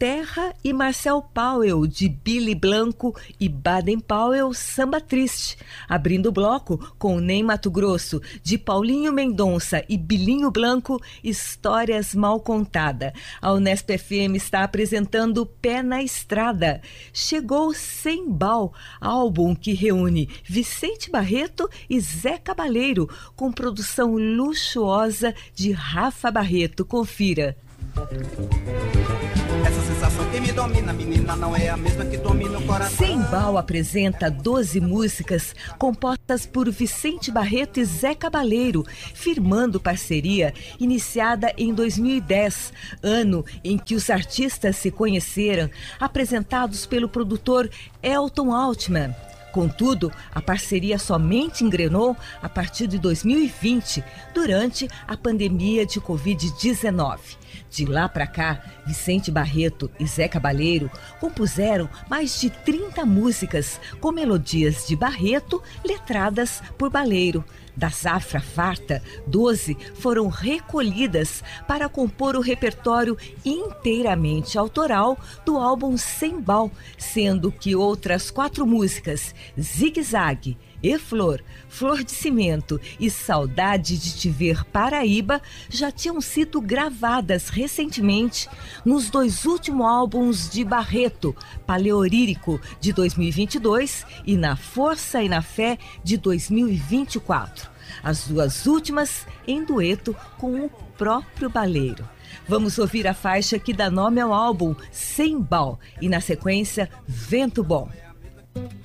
Terra e Marcel Powell, de Billy Blanco e Baden Powell, Samba Triste. Abrindo o bloco com Ney Matogrosso, de Paulinho Mendonça e Bilinho Blanco, Histórias Mal Contadas. A Unesp FM está apresentando Pé na Estrada. Chegou Sembal, álbum que reúne Vicente Barreto e Zé Cabaleiro, com produção luxuosa de Rafa Barreto. Confira. Essa sensação que me domina, menina, não é a mesma que domina o coração. Sembal apresenta 12 músicas compostas por Vicente Barreto e Zé Cabaleiro, firmando parceria iniciada em 2010, ano em que os artistas se conheceram, apresentados pelo produtor Elton Altman. Contudo, a parceria somente engrenou a partir de 2020, durante a pandemia de Covid-19. De lá para cá, Vicente Barreto e Zé Cabaleiro compuseram mais de 30 músicas com melodias de Barreto, letradas por Baleiro. Da safra farta, 12 foram recolhidas para compor o repertório inteiramente autoral do álbum Sembal, sendo que outras 4 músicas, Zigue Zague, E Flor, Flor de Cimento e Saudade de Te Ver Paraíba, já tinham sido gravadas recentemente nos 2 últimos álbuns de Barreto, Paleorírico, de 2022 e Na Força e na Fé, de 2024. As 2 últimas em dueto com o próprio Baleiro. Vamos ouvir a faixa que dá nome ao álbum, Sembal, e na sequência, Vento Bom.